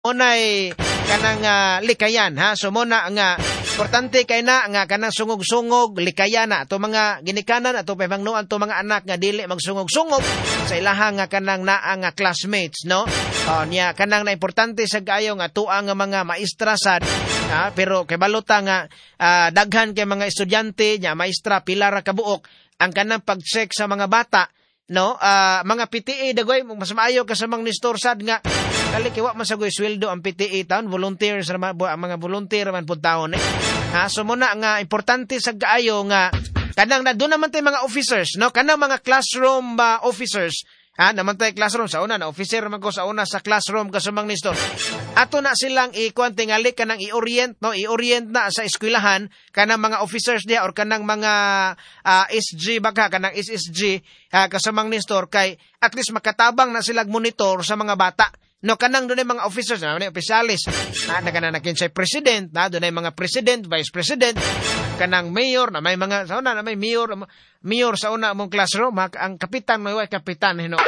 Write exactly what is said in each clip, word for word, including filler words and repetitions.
Unay kanang uh, likayan ha. So muna nga importante kay na nga kanang sungog-sungog likayan na to mga ginikanan ato pamangnuan to mga anak nga dili magsungog-sungog sa ilaha nga kanang naa nga classmates no. Oh, niya kanang na importante sa kaayo nga tuang nga mga maestra sad ha, pero kay balota nga uh, daghan kay mga estudyante nya maestra pila ra ka buok ang kanang pag-check sa mga bata no. Uh, mga P T A dagoy mas maayo ka sa mga nistor sad nga kali kiwa masagoy sweldo ang P T A taon volunteers ang mga volunteer man pud taon eh. Ha, so muna nga importante sa kaayo nga kanang na doon naman tay mga officers no, kanang mga classroom uh, officers ha, naman tay classroom sa una na officer man ko sa una sa classroom kasumang nistor. Ato na silang ikuan tingali kanang i-orient no, i-orient na sa eskwelahan kanang mga officers dia or kanang mga uh, S G baka kanang S S G ha, kasumang nistor kay at least makatabang na silang monitor sa mga bata. No, kanang doon ay mga officers, na mga opisyalis, na nakananakin siya president, na doon ay mga president, vice president, kanang mayor, na may mga, sa una, na may mayor, mayor sa una mong classroom, ha, ang kapitan, may way kapitan, no.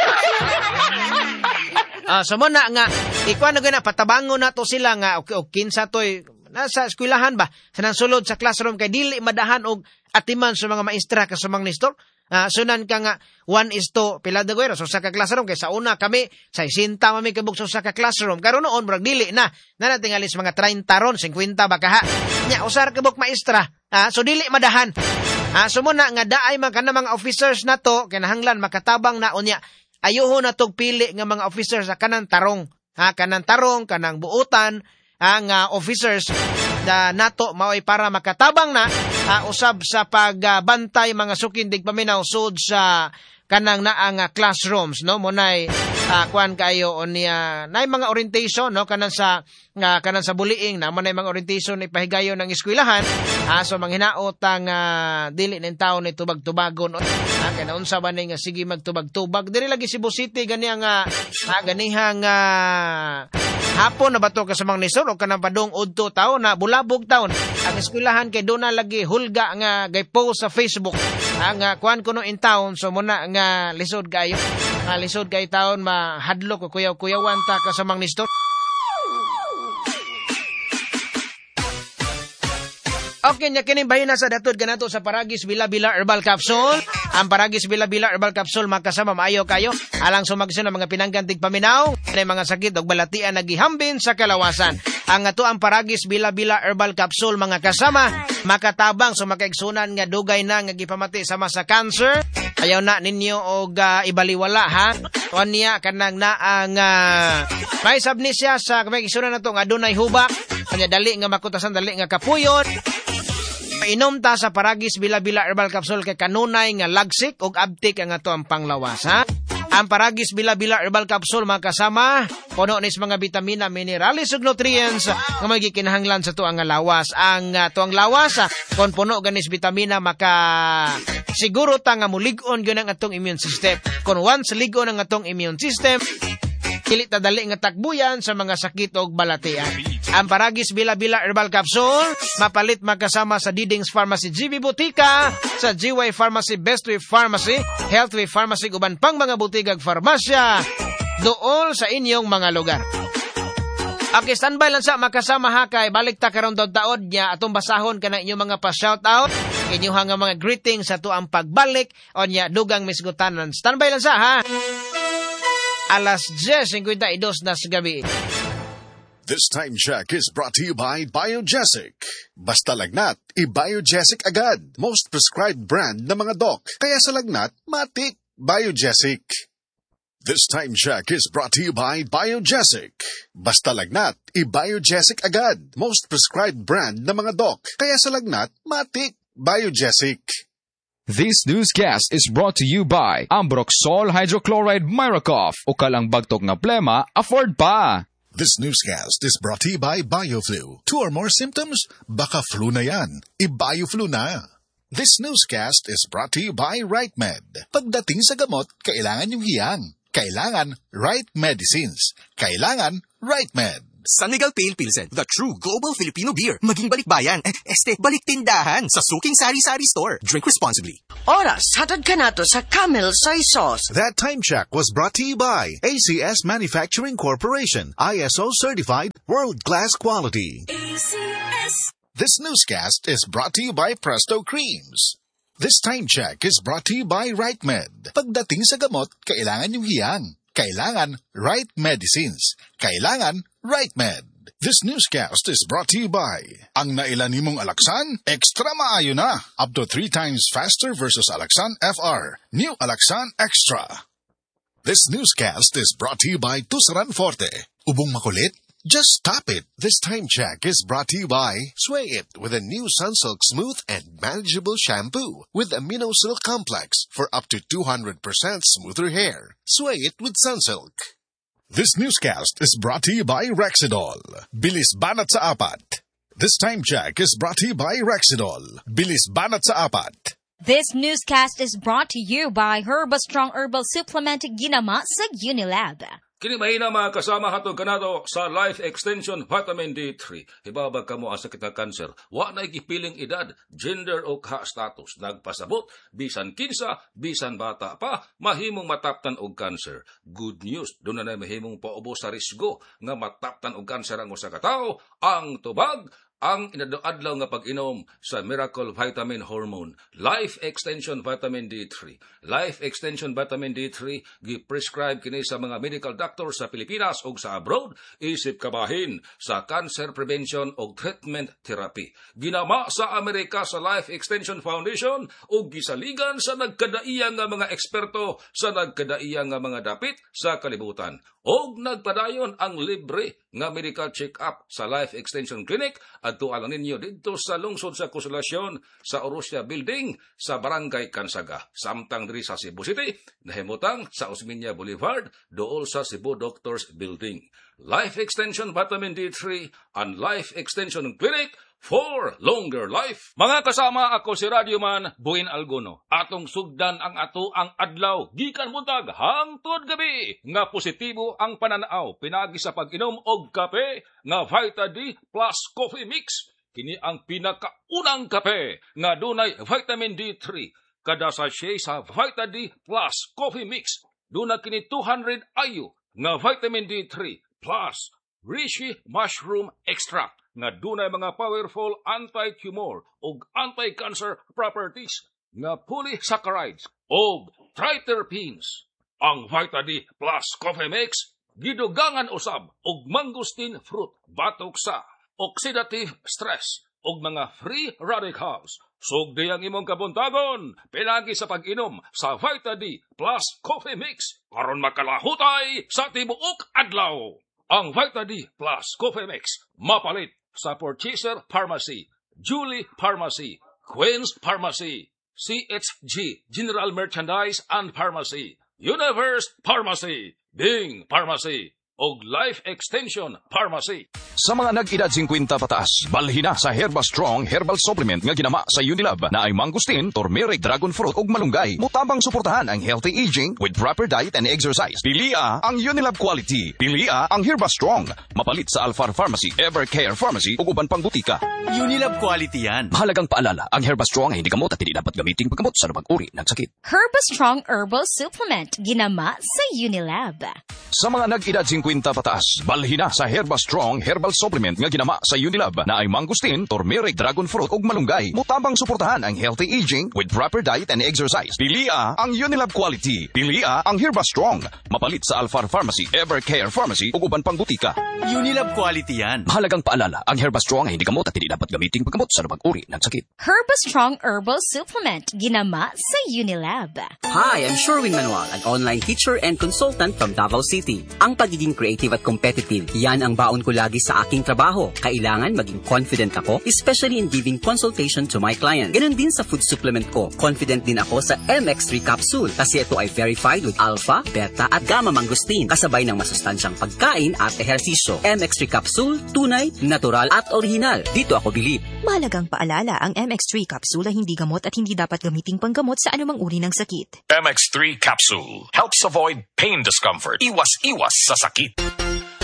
Uh, so muna nga, ikuha na gana, patabango na to sila nga, okay, okay, kinsa to'y, nasa eskwelahan ba, sa nang sulod sa classroom, kay dili madahan og atiman sa mga maestra ka sa mga nistor. Uh, sunan ka nga one is to pila de guero so sa ka classroom kay sa una kami sa isinta mami kabuk sa ka classroom karon noon murag dili na na natingali sa mga thirty ron fifty baka ha nya usar kabuk maestra uh, so dili madahan uh, so muna nga daay man kana mga officers nato kinahanglan makatabang na unya ayuho na tog pili nga mga officers sa kanang tarong ha kanang tarong kanang buutan ang uh, officers na nato maoy para makatabang na uh, usab sa pagbantay uh, mga sukindig paminaw sud sa kanang naang uh, classrooms no monay uh, kuan kayo onya nay mga orientation no kanang sa uh, kanang sa buliing na monay mga orientation ipahigayon ng eskwelahan uh, so manghinaot ang uh, dili nin tawo ni tubag-tubagon uh, kana unsa ba ni nga sige magtubag-tubag diri lagi Cebu City gani ang uh, uh, ganihang uh, hapon na bato ka sa mga nisor o kanang padong udto taon na bulabog taon ang eskwelahan kay doon na lagi hulga nga gay post sa Facebook ang uh, kuan kuno in town so muna nga lisod kayo nga lisod kay taon mahadlok o kuyaw-kuyawan ta ka sa mga nistor. Okay, nya kining bahina sa datod kanato sa Paragis Bila-Bila Herbal Capsule. Ang Paragis Bila-Bila Herbal Capsule makasama maayo kayo alang sumagsun ang mga pinanggantig paminaw, may mga sakit ug balatian nagihambin sa kalawasan. Ang ato ang Paragis Bila-Bila Herbal Capsule mga kasama makatabang so makaigsunan nga dugay na nga gipamati sama sa cancer. Ayaw na ninyo og uh, ibaliwala ha. Kuan niya kanang na ang uh, may sabnisya sa makaigsunan nato nga adunay hubak, kanya dali nga makutasan dali nga kapuyon. Inom ta sa Paragis Bila-Bila Herbal Capsule kay kanunay nga lagsik ug abtik ang ato ang panglawas ha. Ang Paragis Bila-Bila Herbal Capsule mga kasama puno nis mga vitamina, minerales ug nutrients nga magikinahanglan sa tuang nga lawas. Ang uh, tuang lawas uh, kon puno ganis vitamina maka siguro ta nga mulig-on gyud ang atong immune system. Kon once lig-on ang atong immune system dili ta dali nga takbuyan sa mga sakit ug balatian. Ang Paragis Bila-Bila Herbal Capsule mapalit magkasama sa Diding's Pharmacy, G V Butika, sa G Y Pharmacy, Best Way Pharmacy, Health Way Pharmacy, uban pang mga butigag farmasya dool sa inyong mga lugar. Okay, standby lang sa makasama ha kay balik ta karon taod niya atong basahon kana inyong mga pa-shoutout, inyong nga mga greetings sa tuang pagbalik o niya dugang misgutanan. Standby lang sa ha. Alas ten fifty-two na sa gabi. This time check is brought to you by Biogesic. Basta lagnat, i-Biogesic agad. Most prescribed brand na mga doc. Kaya sa lagnat, matik. Biogesic. This time check is brought to you by Biogesic. Basta lagnat, i-Biogesic agad. Most prescribed brand na mga doc. Kaya sa lagnat, matik. Biogesic. This newscast is brought to you by Ambroxol Hydrochloride Miracoff. O kalang bagtok nga plema, afford pa. This newscast is brought to you by BioFlu. Two or more symptoms? Baka flu na yan. I-BioFlu na. This newscast is brought to you by RightMed. Pagdating sa gamot, kailangan yung hiyang. Kailangan right medicines. Kailangan RightMed. San Miguel Pale Pilsen, the true global Filipino beer. Maging balikbayan, eh, este, balik tindahan sa Suking Sari Sari Store. Drink responsibly. Oras, hatod ka na to sa Camel Soy Sauce. That time check was brought to you by A C S Manufacturing Corporation, I S O certified, world-class quality. A C S. This newscast is brought to you by Presto Creams. This time check is brought to you by RightMed. Pagdating sa gamot, kailangan yung hiyang. Kailangan right medicines. Kailangan RightMed. This newscast is brought to you by ang nailan nimong Alaxan, extra maayo na. Up to three times faster versus Alaxan F R. New Alaxan Extra. This newscast is brought to you by Tusaran Forte. Ubong makulit? Just stop it. This time check is brought to you by Sway It with a new Sunsilk Smooth and Manageable Shampoo with Amino Silk Complex for up to two hundred percent smoother hair. Sway It with Sunsilk. This newscast is brought to you by Rexidol. Bilis banat sa apat. This time check is brought to you by Rexidol. Bilis banat sa apat. This newscast is brought to you by Herbastrong Herbal Supplement ginama sa Unilab. Kini mahina mga kasama hatod kanado sa Life Extension Vitamin D three. Hibabag kamo ang sakit ng kanser. Wa na ikipiling edad, gender o ka-status. Nagpasabot, bisan kinsa, bisan bata pa, mahimong mataptan og kanser. Good news, doon na mahimong paubos sa risgo nga mataptan og kanser ang usa ka tawo. Ang tubag, ang inadlaw nga pag-inom sa Miracle Vitamin Hormone, Life Extension Vitamin D three. Life Extension Vitamin D three gi-prescribe kini sa mga medical doctor sa Pilipinas ug sa abroad, isip kabahin sa cancer prevention ug treatment therapy. Ginama sa Amerika sa Life Extension Foundation ug gisaligan sa nagkadaiyang nga mga eksperto sa nagkadaiyang nga mga dapit sa kalibutan. Og nagpadayon ang libre nga medical check-up sa Life Extension Clinic adto lang ninyo dito sa lungsod sa Konsolasyon sa Orosia Building sa Barangay Kansaga. Samtang diri sa Cebu City, nahimutang sa Osmeña Boulevard dool sa Cebu Doctors Building. Life Extension Vitamin D three and Life Extension Clinic for longer life. Mga kasama, ako si Radyoman Buin Alguno. Atong sugdan ang ato ang adlaw gikan buntag hangtod gabi nga positibo ang pananaw pinagi sa pag-inom og kape nga Vita D plus Coffee Mix. Kini ang pinakaunang kape nga dunay vitamin D three. Kada sachet sa Vita D plus Coffee Mix dunay kini two hundred I U nga vitamin D three plus Reishi Mushroom Extract nga dunay mga powerful anti-tumor ug anti-cancer properties nga polysaccharides ug triterpenes. Ang Vita D plus Coffee Mix gidugangan usab og mangosteen fruit batok sa oxidative stress ug mga free radicals. Sugdi ang imong kabuntagon pinagi sa pag-inom sa Vita D plus Coffee Mix aron makalahutay sa tibuok adlaw. Ang Vita D plus Coffee Mix mapalit sa Purchaser Pharmacy, Julie Pharmacy, Queen's Pharmacy, C H G General Merchandise and Pharmacy, Universe Pharmacy, Bing Pharmacy, og Life Extension Pharmacy. Sa mga nag-edad fifty pataas, balhina sa Herbastrong Herbal Supplement nga ginama sa Unilab na ay mangosteen, turmeric, dragon fruit ug malunggay. Mutabang suportahan ang healthy aging with proper diet and exercise. Pilia ang Unilab quality. Pilia ang Herbastrong. Mapalit sa Alfar Pharmacy, Evercare Pharmacy ug uban pang butika. Unilab quality yan. Mahalagang paalala, ang Herbastrong ay hindi gamot at hindi dapat gamitin paggamot sa anumang uri ng sakit. Herbastrong Herbal Supplement ginama sa Unilab. Sa mga nag-edad fifty pataas, balhina sa Herbastrong Herbal Supplement nga ginama sa Unilab na ay mangosteen, turmeric, dragon fruit ug malunggay. Mutabang suportahan ang healthy aging with proper diet and exercise. Pilia ang Unilab quality. Pilia ang Herbastrong. Mapalit sa Alfar Pharmacy, Evercare Pharmacy ug uban pang butika. Unilab quality yan. Mahalagang paalala, ang Herbastrong ay hindi gamot at hindi dapat gamitin paggamot sa anumang uri ng sakit. Herbastrong Herbal Supplement ginama sa Unilab. Hi, I'm Sherwin Manuel, an online teacher and consultant from Davao City. Ang pagiging creative at competitive, yan ang baon ko lagi sa aking trabaho. Kailangan maging confident ako, especially in giving consultation to my clients. Ganon din sa food supplement ko. Confident din ako sa M X three capsule kasi ito ay verified with alpha, beta at gamma mangosteen kasabay ng masustansyang pagkain at ehersisyo. M X three capsule, tunay, natural at original. Dito ako bilib. Mahalagang paalala, ang M X three capsule ay hindi gamot at hindi dapat gamiting panggamot sa anumang uri ng sakit. M X three capsule helps avoid pain discomfort. Iwas-iwas sa sakit. I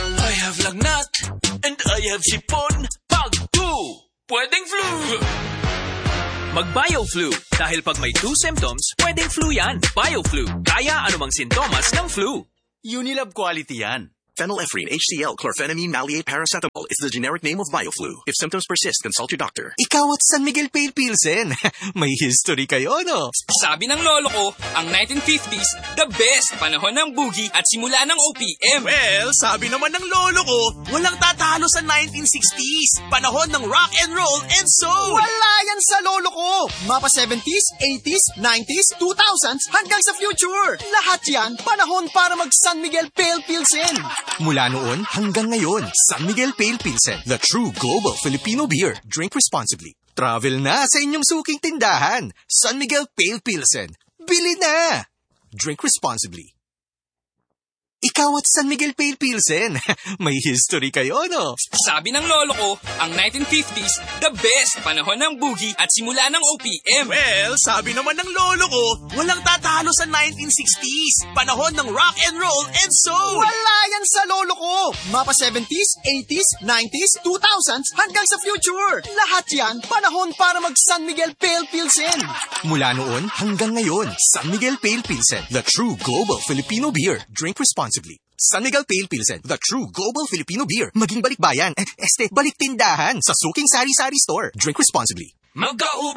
have lagnat, and I have sipon. Pag two, pwedeng flu. Mag-BioFlu. Dahil pag may two symptoms, pwedeng flu yan. BioFlu. Kaya anumang sintomas ng flu. Unilab quality yan. Phenylephrine, H C L, chlorphenamine, maleate, paracetamol is the generic name of BioFlu. If symptoms persist, consult your doctor. Ikaw at San Miguel Pale Pilsen. May history kayo, no? Sabi ng lolo ko, ang nineteen fifties, the best panahon ng boogie at simula ng O P M. Well, sabi naman ng lolo ko, walang tatalo sa nineteen sixties. Panahon ng rock and roll and soul. Wala yan sa lolo ko. Mapa seventies, eighties, nineties, two thousands hanggang sa future. Lahat yan, panahon para mag San Miguel Pale Pilsen. Mula noon hanggang ngayon, San Miguel Pale Pilsen, the true global Filipino beer. Drink responsibly. Travel na sa inyong suking tindahan. San Miguel Pale Pilsen. Bili na! Drink responsibly. Ikaw at San Miguel Pale Pilsen. May history kayo, no? Sabi ng lolo ko, ang nineteen fifties, the best panahon ng boogie at simula ng O P M. Well, sabi naman ng lolo ko, walang tatalo sa nineteen sixties. Panahon ng rock and roll and soul. Wala yan sa lolo ko. Mapa seventies, eighties, nineties, two thousands hanggang sa future. Lahat yan, panahon para mag San Miguel Pale Pilsen. Mula noon hanggang ngayon, San Miguel Pale Pilsen, the true global Filipino beer. Drink responsibly. San Miguel Pale Pilsen, the true global Filipino beer. Maging balikbayan, eh, este, balik tindahan sa suking sari-sari store. Drink responsibly. Magkaupa